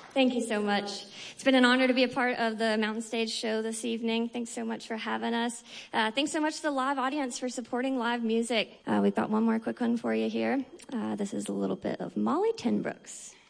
Thank you so much. It's been an honor to be a part of the Mountain Stage show this evening. Thanks so much for having us. Thanks so much to the live audience for supporting live music. We've got one more quick one for you here. This is a little bit of Molly Tenbrooks.